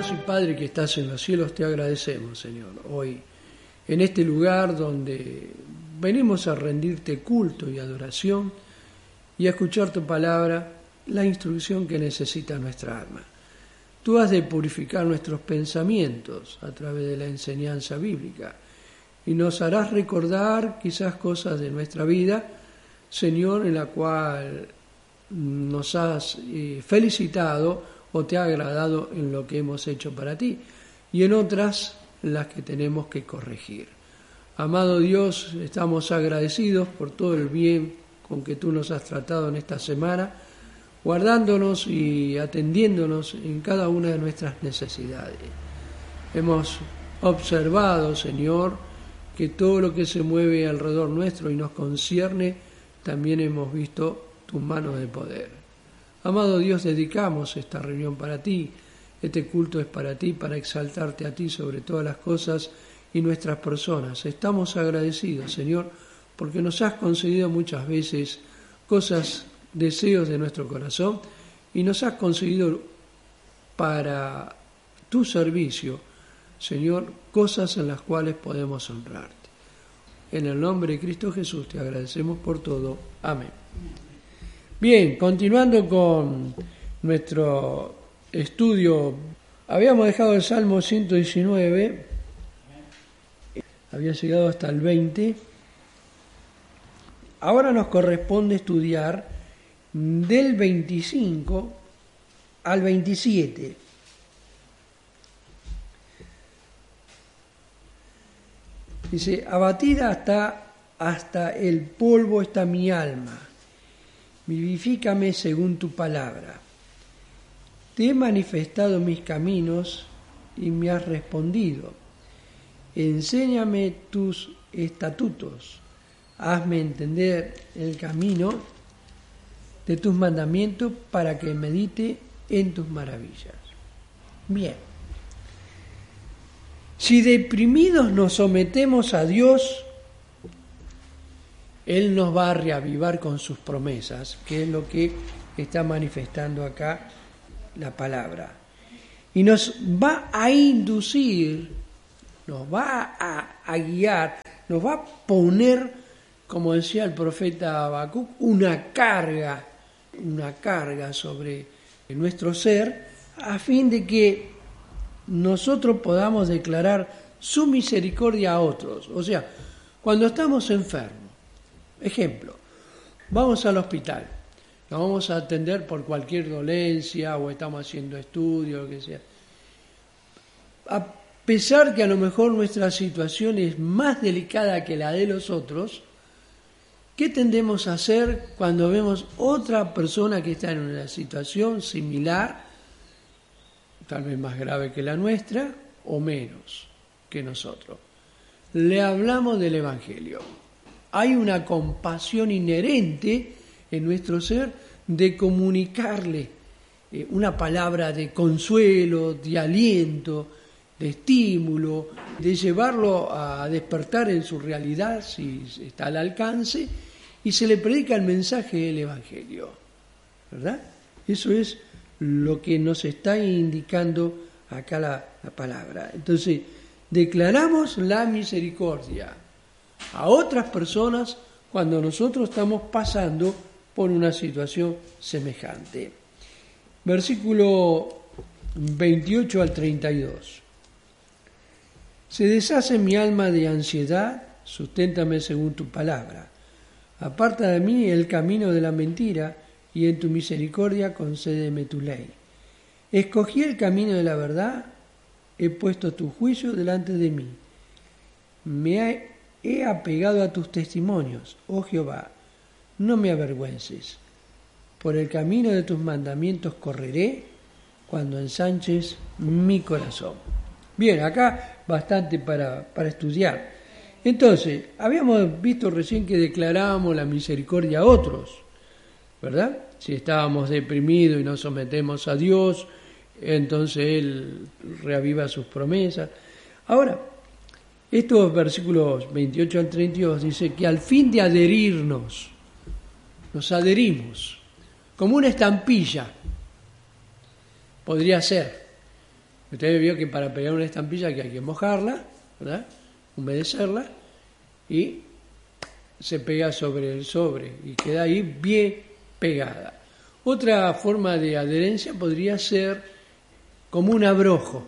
Dios y Padre que estás en los cielos, te agradecemos, Señor, hoy en este lugar donde venimos a rendirte culto y adoración y a escuchar tu palabra, la instrucción que necesita nuestra alma. Tú has de purificar nuestros pensamientos a través de la enseñanza bíblica y nos harás recordar quizás cosas de nuestra vida, Señor, en la cual nos has felicitado o te ha agradado en lo que hemos hecho para ti, y en otras las que tenemos que corregir. Amado Dios, estamos agradecidos por todo el bien con que tú nos has tratado en esta semana, guardándonos y atendiéndonos en cada una de nuestras necesidades. Hemos observado, Señor, que todo lo que se mueve alrededor nuestro y nos concierne, también hemos visto tu mano de poder. Amado Dios, dedicamos esta reunión para ti, este culto es para ti, para exaltarte a ti sobre todas las cosas y nuestras personas. Estamos agradecidos, Señor, porque nos has concedido muchas veces cosas, deseos de nuestro corazón, y nos has concedido para tu servicio, Señor, cosas en las cuales podemos honrarte. En el nombre de Cristo Jesús te agradecemos por todo. Amén. Bien, continuando con nuestro estudio, habíamos dejado el Salmo 119, había llegado hasta el 20, ahora nos corresponde estudiar del 25 al 27. Dice, abatida hasta el polvo está mi alma. Vivifícame según tu palabra. Te he manifestado mis caminos y me has respondido. Enséñame tus estatutos. Hazme entender el camino de tus mandamientos para que medite en tus maravillas. Bien. Si deprimidos nos sometemos a Dios, Él nos va a reavivar con sus promesas, que es lo que está manifestando acá la palabra. Y nos va a inducir, nos va a guiar, nos va a poner, como decía el profeta Habacuc, una carga sobre nuestro ser, a fin de que nosotros podamos declarar su misericordia a otros. O sea, cuando estamos enfermos, ejemplo, vamos al hospital, nos vamos a atender por cualquier dolencia o estamos haciendo estudios, lo que sea. A pesar que a lo mejor nuestra situación es más delicada que la de los otros, ¿qué tendemos a hacer cuando vemos otra persona que está en una situación similar, tal vez más grave que la nuestra o menos que nosotros? Le hablamos del Evangelio. Hay una compasión inherente en nuestro ser de comunicarle una palabra de consuelo, de aliento, de estímulo, de llevarlo a despertar en su realidad si está al alcance, y se le predica el mensaje del Evangelio, ¿verdad? Eso es lo que nos está indicando acá la palabra. Entonces, declaramos la misericordia a otras personas cuando nosotros estamos pasando por una situación semejante. Versículo 28 al 32. Se deshace mi alma de ansiedad, susténtame según tu palabra. Aparta de mí el camino de la mentira, y en tu misericordia concédeme tu ley. Escogí el camino de la verdad, he puesto tu juicio delante de mí. Me he apegado a tus testimonios, oh Jehová, no me avergüences. Por el camino de tus mandamientos correré cuando ensanches mi corazón. Bien, acá bastante para estudiar. Entonces, habíamos visto recién que declarábamos la misericordia a otros, ¿verdad? Si estábamos deprimidos y nos sometemos a Dios, entonces Él reaviva sus promesas. Ahora, estos versículos 28 al 32 dice que al fin de adherirnos, nos adherimos, como una estampilla, podría ser. Ustedes vio que para pegar una estampilla que hay que mojarla, ¿verdad? Humedecerla y se pega sobre el sobre y queda ahí bien pegada. Otra forma de adherencia podría ser como un abrojo,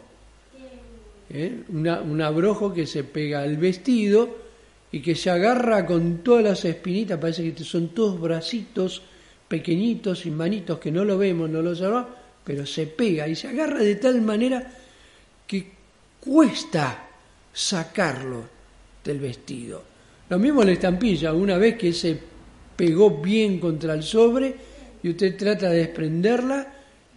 un abrojo que se pega al vestido y que se agarra con todas las espinitas, parece que son todos bracitos pequeñitos y manitos que no lo vemos, no lo observamos, pero se pega y se agarra de tal manera que cuesta sacarlo del vestido. Lo mismo la estampilla, una vez que se pegó bien contra el sobre y usted trata de desprenderla,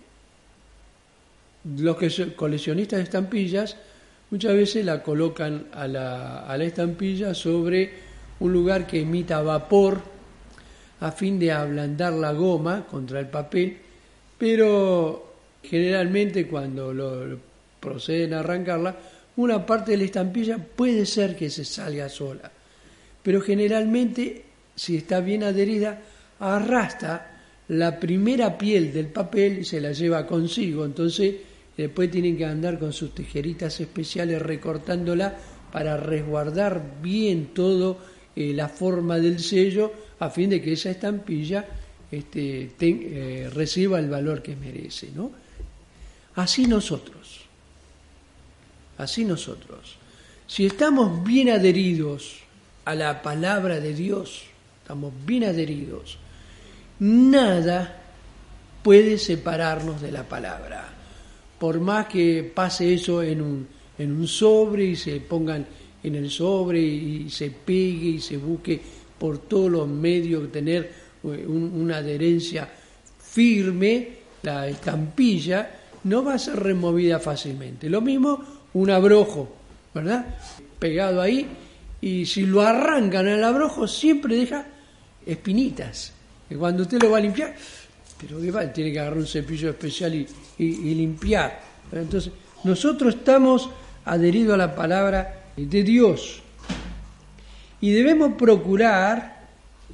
los que son coleccionistas de estampillas muchas veces la colocan a la estampilla sobre un lugar que emita vapor a fin de ablandar la goma contra el papel, pero generalmente cuando lo proceden a arrancarla, una parte de la estampilla puede ser que se salga sola, pero generalmente, si está bien adherida, arrastra la primera piel del papel y se la lleva consigo. Entonces, después tienen que andar con sus tijeritas especiales recortándola para resguardar bien todo la forma del sello, a fin de que esa estampilla reciba el valor que merece, ¿no? Así nosotros. Si estamos bien adheridos a la palabra de Dios, estamos bien adheridos, nada puede separarnos de la palabra. Por más que pase eso en un sobre y se pongan en el sobre y se pegue y se busque por todos los medios tener una adherencia firme, la estampilla no va a ser removida fácilmente. Lo mismo un abrojo, ¿verdad? Pegado ahí, y si lo arrancan al abrojo siempre deja espinitas. Y cuando usted lo va a limpiar, pero ¿qué va? Tiene que agarrar un cepillo especial y limpiar. Entonces, nosotros estamos adheridos a la palabra de Dios y debemos procurar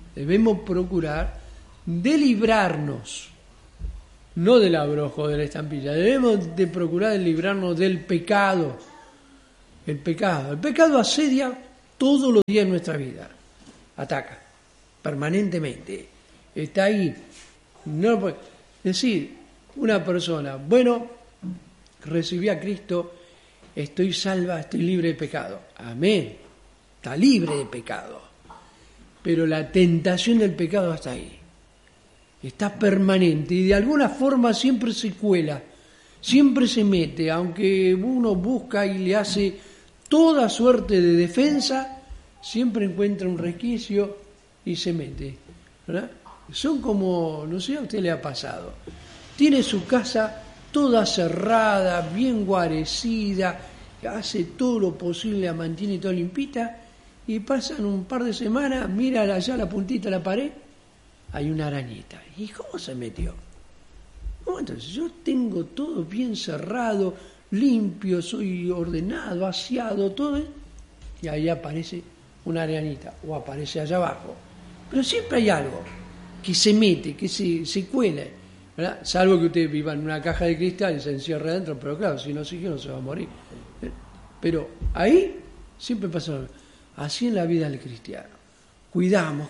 de librarnos, no del abrojo de la estampilla, debemos de procurar de librarnos del pecado. El pecado asedia todos los días de nuestra vida, ataca permanentemente, está ahí. No puede decir una persona, bueno, recibí a Cristo, estoy salva, estoy libre de pecado. Amén, está libre de pecado. Pero la tentación del pecado está ahí, está permanente y de alguna forma siempre se cuela, siempre se mete, aunque uno busca y le hace toda suerte de defensa, siempre encuentra un resquicio y se mete, ¿verdad? Son como, no sé, a usted le ha pasado, tiene su casa toda cerrada, bien guarecida, hace todo lo posible, la mantiene toda limpita, y pasan un par de semanas, mira allá la puntita de la pared, hay una arañita. ¿Y cómo se metió? ¿Cómo entonces? Yo tengo todo bien cerrado, limpio, soy ordenado, aseado, todo, y ahí aparece una arañita, o aparece allá abajo. Pero siempre hay algo que se mete, que se cuela, ¿verdad? Salvo que usted viva en una caja de cristal y se encierre adentro, pero claro, si no oxígeno no se va a morir. Pero ahí siempre pasa lo mismo. Así en la vida del cristiano. Cuidamos,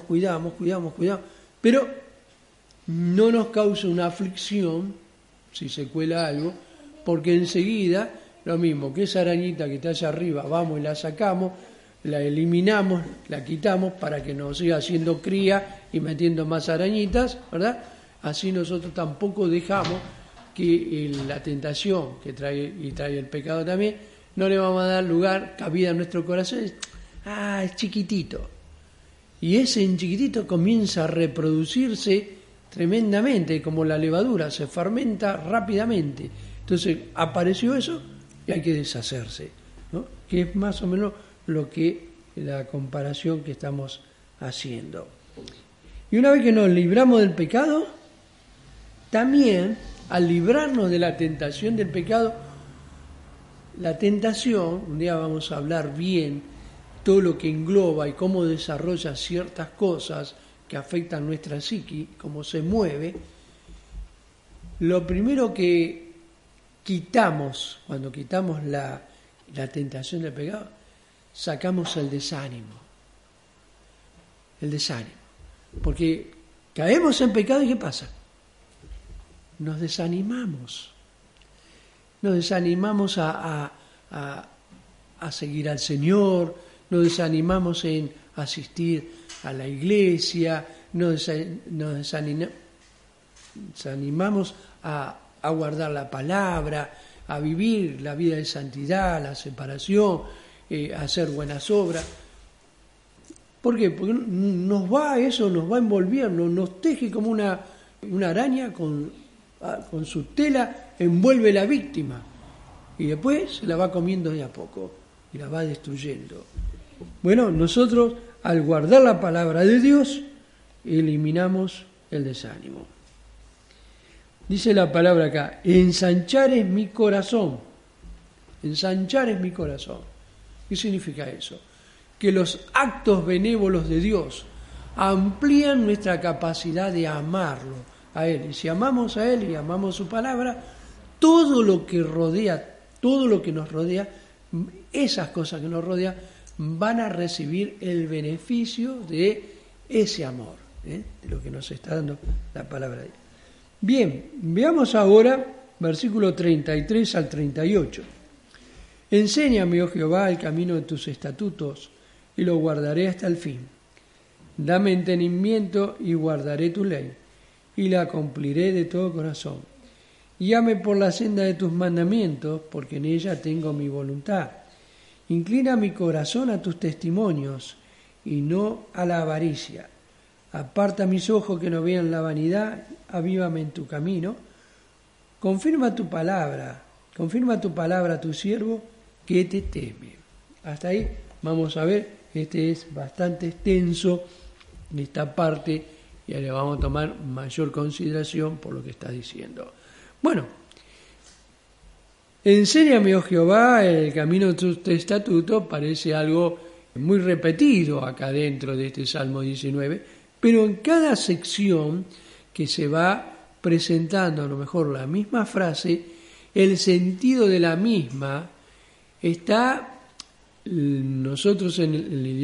pero no nos causa una aflicción si se cuela algo, porque enseguida, lo mismo que esa arañita que está allá arriba, vamos y la sacamos, la eliminamos, la quitamos para que no siga haciendo cría y metiendo más arañitas, ¿verdad? Así nosotros tampoco dejamos que la tentación que trae el pecado también, no le vamos a dar lugar, cabida en nuestro corazón. Es chiquitito. Y ese en chiquitito comienza a reproducirse tremendamente, como la levadura, se fermenta rápidamente. Entonces apareció eso y hay que deshacerse, ¿no? Que es más o menos lo que la comparación que estamos haciendo. Y una vez que nos libramos del pecado, también al librarnos de la tentación del pecado, la tentación, un día vamos a hablar bien todo lo que engloba y cómo desarrolla ciertas cosas que afectan nuestra psiqui, cómo se mueve. Lo primero que cuando quitamos la tentación del pecado, sacamos el desánimo. El desánimo. Porque caemos en pecado y ¿qué pasa? Nos desanimamos. Nos desanimamos a seguir al Señor, nos desanimamos en asistir a la iglesia, nos desanimamos a guardar la palabra, a vivir la vida de santidad, la separación, a hacer buenas obras. ¿Por qué? Porque nos va envolviendo, nos teje como una araña con su tela, envuelve la víctima y después se la va comiendo de a poco y la va destruyendo. Bueno, nosotros al guardar la palabra de Dios eliminamos el desánimo. Dice la palabra acá, ensanchar es mi corazón. Ensanchar es mi corazón. ¿Qué significa eso? Que los actos benévolos de Dios amplían nuestra capacidad de amarlo a Él. Y si amamos a Él y amamos su palabra, todo lo que nos rodea, esas cosas que nos rodean, van a recibir el beneficio de ese amor, de lo que nos está dando la palabra de Dios. Bien, veamos ahora versículo 33 al 38. Enséñame, oh Jehová, el camino de tus estatutos, y lo guardaré hasta el fin. Dame entendimiento y guardaré tu ley, y la cumpliré de todo corazón. Guíame por la senda de tus mandamientos, porque en ella tengo mi voluntad. Inclina mi corazón a tus testimonios, y no a la avaricia. Aparta mis ojos que no vean la vanidad, avívame en tu camino. Confirma tu palabra a tu siervo, que te teme. Hasta ahí vamos a ver, este es bastante extenso, esta parte, y ahora vamos a tomar mayor consideración por lo que está diciendo. Bueno, enséñame, oh Jehová, el camino de tus estatutos, parece algo muy repetido acá dentro de este Salmo 19, pero en cada sección que se va presentando a lo mejor la misma frase, el sentido de la misma está, nosotros en el